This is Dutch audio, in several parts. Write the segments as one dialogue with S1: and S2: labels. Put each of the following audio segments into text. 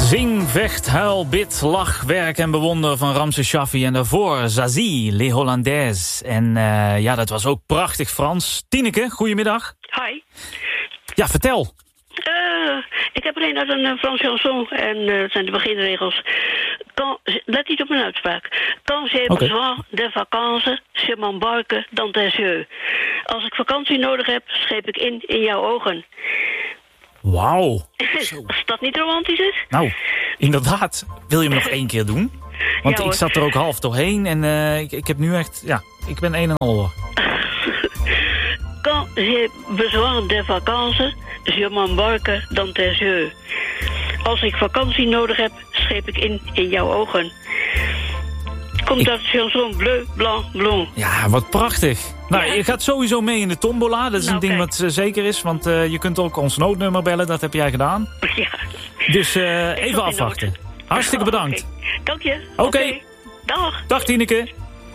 S1: Zing, vecht, huil, bid, lach, werk en bewonder van Ramses Shaffi. En daarvoor Zazie, Les Hollandaises. En ja, dat was ook prachtig Frans. Tineke, goedemiddag.
S2: Hi.
S1: Ja, vertel.
S2: Ik heb alleen uit een Frans chanson en dat zijn de beginregels. Let niet op mijn uitspraak. Quand j'ai besoin de vacances, je m'embarque dans tes yeux. Als ik vakantie nodig heb, scheep ik in jouw ogen.
S1: Wauw.
S2: Als dat niet romantisch is?
S1: Nou, inderdaad. Wil je hem nog 1 keer doen? Want ja, ik zat er ook half doorheen en ik heb nu echt... Ja, ik ben 1 en al hoor.
S2: Quand j'ai besoin de vacances, je m'embarque dans tes yeux. Als ik vakantie nodig heb, scheep ik in jouw ogen. Komt uit de chanson Bleu, Blanc, Blond.
S1: Ja, wat prachtig. Nou, je gaat sowieso mee in de tombola. Dat is een ding wat zeker is. Want je kunt ook ons noodnummer bellen. Dat heb jij gedaan.
S2: Ja.
S1: Dus even afwachten. Hartstikke bedankt.
S2: Dank je.
S1: Oké.
S2: Dag.
S1: Dag Tineke.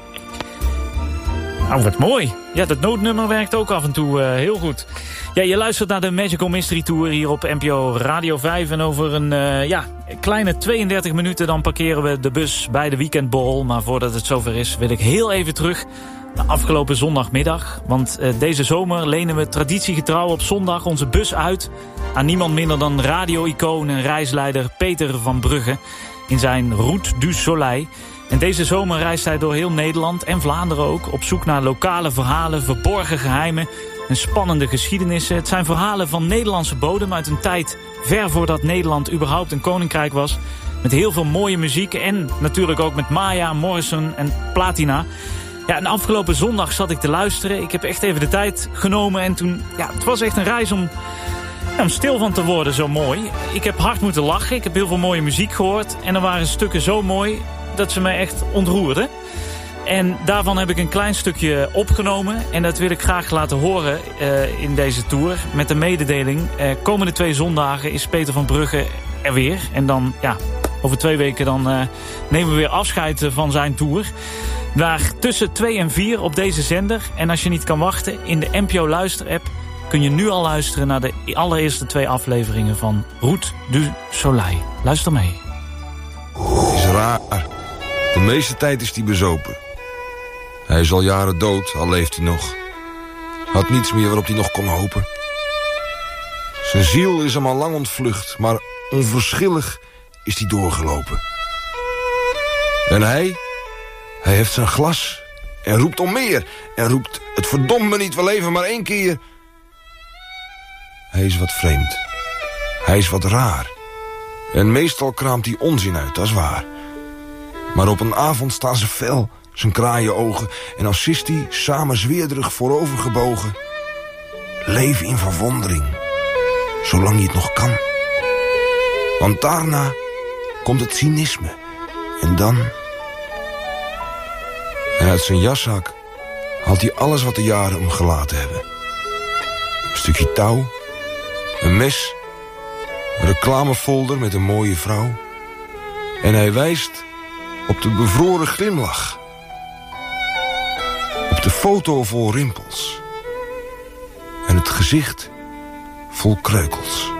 S1: Nou, wat mooi. Ja, dat noodnummer werkt ook af en toe heel goed. Ja, je luistert naar de Magical Mystery Tour hier op NPO Radio 5. En over een kleine 32 minuten dan parkeren we de bus bij de weekendborrel. Maar voordat het zover is wil ik heel even terug naar afgelopen zondagmiddag. Want deze zomer lenen we traditiegetrouw op zondag onze bus uit aan niemand minder dan radio-icoon en reisleider Peter van Brugge in zijn Route du Soleil. En deze zomer reist hij door heel Nederland en Vlaanderen ook op zoek naar lokale verhalen, verborgen geheimen en spannende geschiedenissen. Het zijn verhalen van Nederlandse bodem uit een tijd ver voordat Nederland überhaupt een koninkrijk was. Met heel veel mooie muziek en natuurlijk ook met Maya, Morrison en Platina. Ja, en afgelopen zondag zat ik te luisteren. Ik heb echt even de tijd genomen en toen, ja, het was echt een reis om stil van te worden, zo mooi. Ik heb hard moeten lachen, ik heb heel veel mooie muziek gehoord en er waren stukken zo mooi dat ze me echt ontroerden. En daarvan heb ik een klein stukje opgenomen. En dat wil ik graag laten horen in deze tour. Met de mededeling. Komende 2 zondagen is Peter van Brugge er weer. En dan, ja, over 2 weken dan nemen we weer afscheid van zijn tour. Daar tussen 2 en 4 op deze zender. En als je niet kan wachten, in de NPO Luister-app kun je nu al luisteren naar de allereerste 2 afleveringen van Route du Soleil. Luister mee.
S3: Het is raar. De meeste tijd is hij bezopen. Hij is al jaren dood, al leeft hij nog. Had niets meer waarop hij nog kon hopen. Zijn ziel is hem al lang ontvlucht, maar onverschillig is hij doorgelopen. En hij heeft zijn glas en roept om meer. En roept, het verdomt me niet, we leven maar 1 keer. Hij is wat vreemd. Hij is wat raar. En meestal kraamt hij onzin uit, dat is waar. Maar op een avond staan ze fel, zijn kraaienogen. En dan sist hij, samen zweerderig voorover gebogen. Leef in verwondering, zolang je het nog kan. Want daarna komt het cynisme. En dan... En uit zijn jaszak haalt hij alles wat de jaren hem gelaten hebben. Een stukje touw, een mes, een reclamefolder met een mooie vrouw. En hij wijst op de bevroren glimlach. Op de foto vol rimpels. En het gezicht vol kreukels.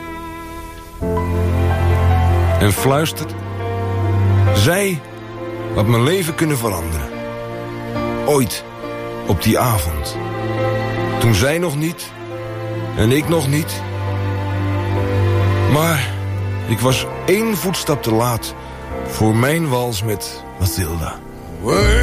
S3: En fluistert. Zij had mijn leven kunnen veranderen. Ooit op die avond. Toen zij nog niet. En ik nog niet. Maar ik was 1 voetstap te laat voor mijn wals met Mathilda.